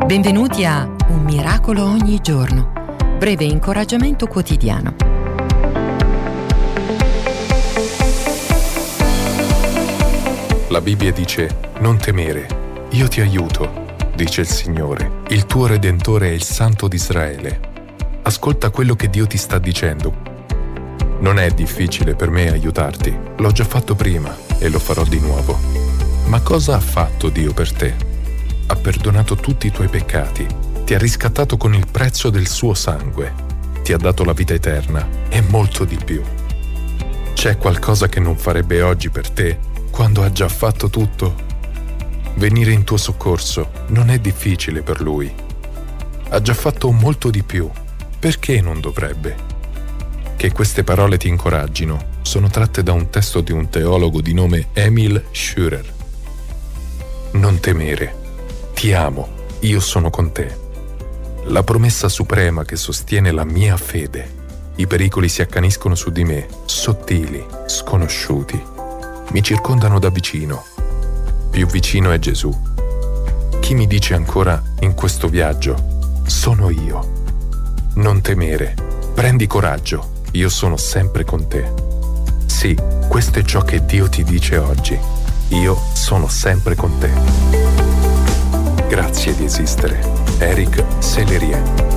Benvenuti a Un miracolo ogni giorno, breve incoraggiamento quotidiano. La Bibbia dice: non temere, io ti aiuto, dice il Signore, il tuo Redentore è il Santo d'Israele. Ascolta quello che Dio ti sta dicendo. Non è difficile per me aiutarti, l'ho già fatto prima e lo farò di nuovo. Ma cosa ha fatto Dio per te? Ha perdonato tutti i tuoi peccati, ti ha riscattato con il prezzo del suo sangue, ti ha dato la vita eterna e molto di più. C'è qualcosa che non farebbe oggi per te quando ha già fatto tutto? Venire in tuo soccorso non è difficile per Lui. Ha già fatto molto di più, perché non dovrebbe? Che queste parole ti incoraggino sono tratte da un testo di un teologo di nome Emil Schürer. Non temere. Ti amo, io sono con te. La promessa suprema che sostiene la mia fede. I pericoli si accaniscono su di me, sottili, sconosciuti. Mi circondano da vicino. Più vicino è Gesù. Chi mi dice ancora in questo viaggio, sono io. Non temere, prendi coraggio, io sono sempre con te. Sì, questo è ciò che Dio ti dice oggi. Io sono sempre con te. Grazie di esistere. Eric Sellerie.